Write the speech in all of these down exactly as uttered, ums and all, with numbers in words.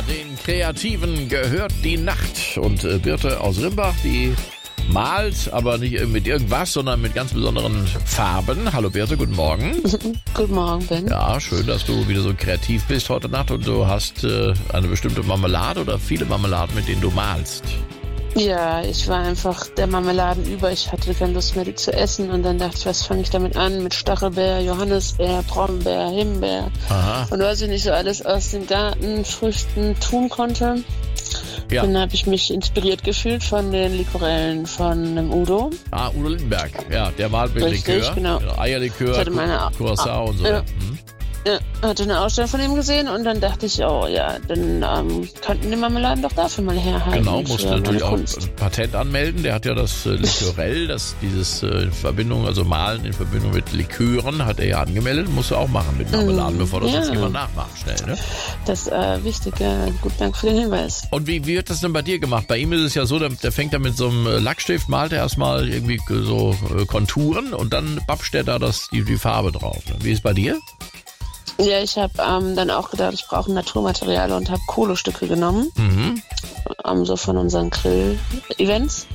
den Kreativen gehört die Nacht. Und äh, Birte aus Rimbach, die malt, aber nicht mit irgendwas, sondern mit ganz besonderen Farben. Hallo Birte, guten Morgen. Guten Morgen, Ben. Ja, schön, dass du wieder so kreativ bist heute Nacht und du hast äh, eine bestimmte Marmelade oder viele Marmeladen, mit denen du malst. Ja, ich war einfach der Marmeladen über. Ich hatte keine Lust mehr, die zu essen. Und dann dachte ich, was fange ich damit an? Mit Stachelbeer, Johannisbeer, Brombeer, Himbeer. Aha. Und was ich nicht so alles aus den Gartenfrüchten tun konnte. Ja. Dann habe ich mich inspiriert gefühlt von den Likorellen von dem Udo. Ah, Udo Lindenberg. Ja, der malt mit Richtig, Likör. genau. Eierlikör, Ich hatte meine- Curacao und so. Ja. Hm. Ja, hatte eine Ausstellung von ihm gesehen und dann dachte ich, oh ja, dann ähm, könnten die Marmeladen doch dafür mal herhalten. Genau, musste für natürlich meine auch Kunst. ein Patent anmelden. Der hat ja das äh, Likörell, das dieses äh, in Verbindung, also Malen in Verbindung mit Likören, hat er ja angemeldet. Musst du auch machen mit Marmeladen, Mm, bevor das ja. jetzt jemand nachmacht, schnell, ne? Das ist äh, wichtig, ja. Gut, danke für den Hinweis. Und wie, wie wird das denn bei dir gemacht? Bei ihm ist es ja so, der, der fängt da mit so einem Lackstift, malt er erstmal irgendwie so äh, Konturen und dann babscht er da das, die, die Farbe drauf. Ne? Wie ist es bei dir? Ja, ich habe ähm, dann auch gedacht, ich brauche Naturmaterial und habe Kohlestücke genommen, Mhm. ähm, so von unseren Grill-Events.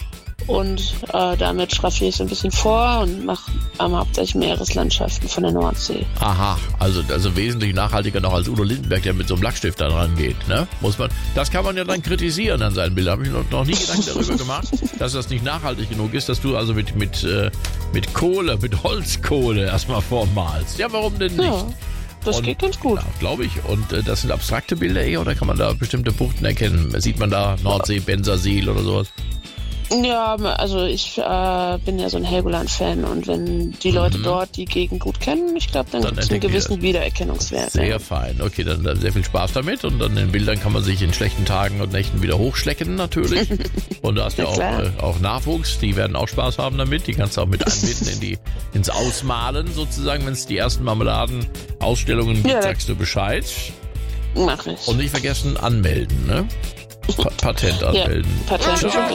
Und äh, damit schraffiere ich so ein bisschen vor und mache ähm, hauptsächlich Meereslandschaften von der Nordsee. Aha, also, also wesentlich nachhaltiger noch als Udo Lindenberg, der mit so einem Lackstift da dran geht, ne? Muss man, das kann man ja dann kritisieren an seinen Bildern. Habe ich noch, noch nie Gedanken darüber gemacht, dass das nicht nachhaltig genug ist, dass du also mit, mit, äh, mit Kohle, mit Holzkohle erstmal vormalst. Ja, warum denn nicht? Ja, das Und- geht ganz gut. Ja, glaube ich. Und äh, das sind abstrakte Bilder eher oder kann man da bestimmte Buchten erkennen? Sieht man da Nordsee, Bensersiel oder sowas? Ja, also ich äh, bin ja so ein Helgoland-Fan und wenn die Leute dort die Gegend gut kennen, ich glaube, dann, Dann gibt es einen entdecken die gewissen das. Wiedererkennungswert. Sehr Ja. fein. Okay, dann, dann sehr viel Spaß damit. Und dann in Bildern kann man sich in schlechten Tagen und Nächten wieder hochschlecken natürlich. Und du hast ja Ja, auch, klar. äh, auch Nachwuchs, die werden auch Spaß haben damit. Die kannst du auch mit einbinden in die, ins Ausmalen sozusagen. Wenn es die ersten Marmeladen-Ausstellungen gibt, Ja. sagst du Bescheid. Mach ich. Und nicht vergessen, anmelden, ne? Pa Patent anmelden. Patent.